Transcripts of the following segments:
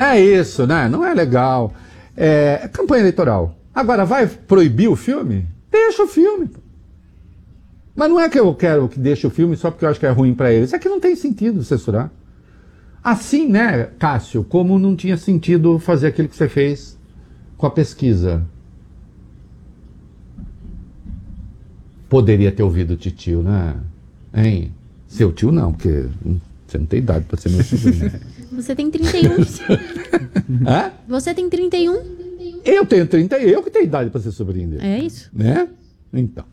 É isso, né? Não é legal. É campanha eleitoral. Agora, vai proibir o filme? Deixa o filme. Mas não é que eu quero que deixe o filme só porque eu acho que é ruim para eles. É que não tem sentido censurar. Assim, né, Cássio, como não tinha sentido fazer aquilo que você fez com a pesquisa. Poderia ter ouvido o titio, né? Hein? Seu tio não, porque você não tem idade para ser meu sobrinho. Você tem 31. Hã? Você tem 31. Eu tenho 30, eu que tenho idade para ser sobrinho dele. É isso. Né? Então.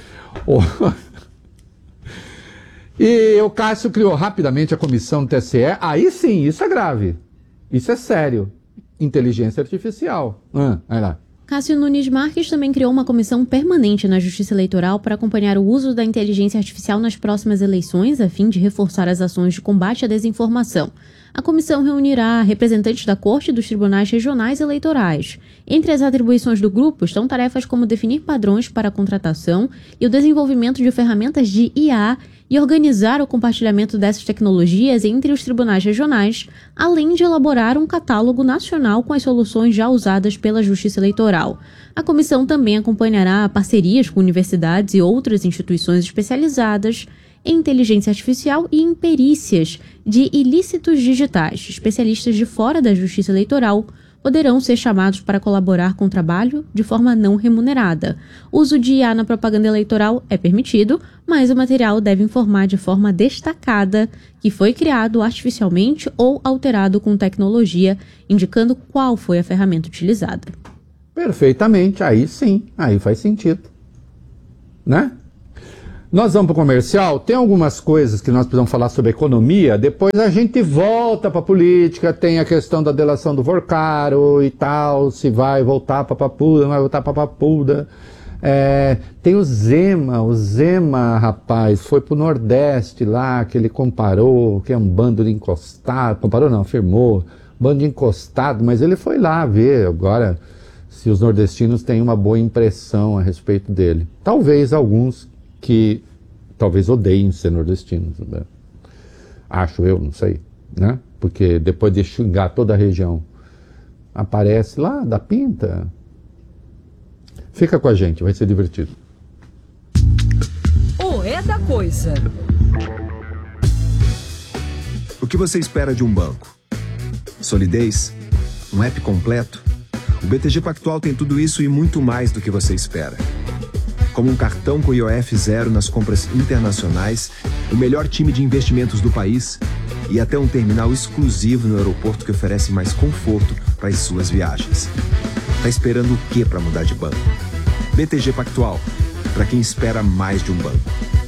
E o Cássio criou rapidamente a comissão do TSE. Aí sim, isso é grave. Isso é sério. Inteligência artificial. Vai lá. Cássio Nunes Marques também criou uma comissão permanente na Justiça Eleitoral para acompanhar o uso da inteligência artificial nas próximas eleições, a fim de reforçar as ações de combate à desinformação. A comissão reunirá representantes da Corte e dos tribunais regionais eleitorais. Entre as atribuições do grupo estão tarefas como definir padrões para a contratação e o desenvolvimento de ferramentas de IA e organizar o compartilhamento dessas tecnologias entre os tribunais regionais, além de elaborar um catálogo nacional com as soluções já usadas pela Justiça Eleitoral. A comissão também acompanhará parcerias com universidades e outras instituições especializadas em inteligência artificial e em perícias de ilícitos digitais. Especialistas de fora da Justiça Eleitoral poderão ser chamados para colaborar com o trabalho de forma não remunerada. O uso de IA na propaganda eleitoral é permitido, mas o material deve informar de forma destacada que foi criado artificialmente ou alterado com tecnologia, indicando qual foi a ferramenta utilizada. Perfeitamente, aí sim, aí faz sentido. Né? Nós vamos para o comercial, tem algumas coisas que nós precisamos falar sobre economia, depois a gente volta para a política, tem a questão da delação do Vorcaro e tal, se vai voltar para Papuda, não vai voltar para Papuda. Tem o Zema, rapaz, foi para o Nordeste lá, que ele comparou, que é um bando de encostado, comparou não, afirmou, bando de encostado, mas ele foi lá ver agora se os nordestinos têm uma boa impressão a respeito dele. Talvez alguns que talvez odeiem ser nordestinos, né? Acho eu, não sei, né? Porque depois de xingar toda a região, aparece lá, dá pinta. Fica com a gente, vai ser divertido. O É da Coisa. O que você espera de um banco? Solidez? Um app completo? O BTG Pactual tem tudo isso e muito mais do que você espera. Como um cartão com IOF zero nas compras internacionais, o melhor time de investimentos do país e até um terminal exclusivo no aeroporto que oferece mais conforto para as suas viagens. Tá esperando o quê para mudar de banco? BTG Pactual, para quem espera mais de um banco.